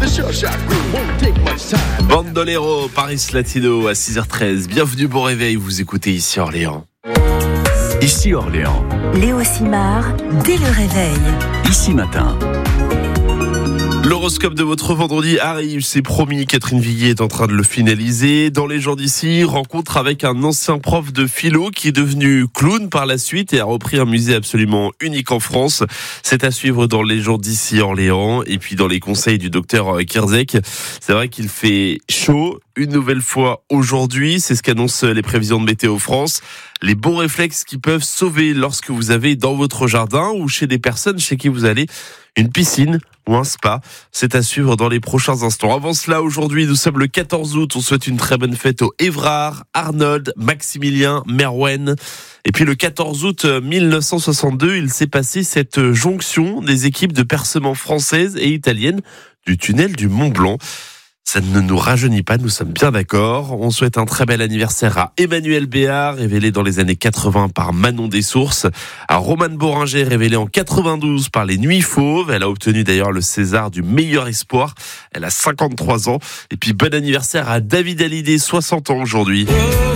Bandolero, Paris Latino à 6h13. Bienvenue, bon réveil, vous écoutez Ici Orléans. Ici Orléans. Léo Simard, dès le réveil. Ici matin. L'horoscope de votre vendredi arrive, c'est promis. Catherine Villiers est en train de le finaliser. Dans les gens d'ici, rencontre avec un ancien prof de philo qui est devenu clown par la suite et a repris un musée absolument unique en France. C'est à suivre dans les gens d'ici Orléans. Et puis dans les conseils du docteur Kierzek, c'est vrai qu'il fait chaud une nouvelle fois aujourd'hui. C'est ce qu'annoncent les prévisions de Météo France. Les bons réflexes qui peuvent sauver lorsque vous avez dans votre jardin ou chez des personnes chez qui vous allez une piscine ou un spa. C'est à suivre dans les prochains instants. Avant cela, aujourd'hui, nous sommes le 14 août. On souhaite une très bonne fête aux Évrard, Arnold, Maximilien, Merwen. Et puis le 14 août 1962, il s'est passé cette jonction des équipes de percement françaises et italiennes du tunnel du Mont Blanc. Ça ne nous rajeunit pas, nous sommes bien d'accord. On souhaite un très bel anniversaire à Emmanuel Béard, révélé dans les années 80 par Manon Dessources, à Romane Boringer, révélée en 92 par les Nuits Fauves. Elle a obtenu d'ailleurs le César du meilleur espoir. Elle a 53 ans. Et puis bon anniversaire à David Hallyday, 60 ans aujourd'hui.